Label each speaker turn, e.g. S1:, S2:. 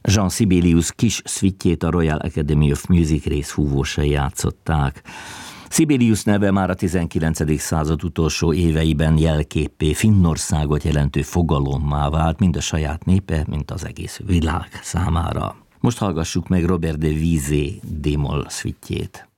S1: Jean Sibelius kis szvittjét a Royal Academy of Music részfúvósai játszották. Sibelius neve már a 19. század utolsó éveiben jelképpé, Finnországot jelentő fogalommá vált, mind a saját népe, mint az egész világ számára. Most hallgassuk meg Robert de Visé d-moll szvittjét.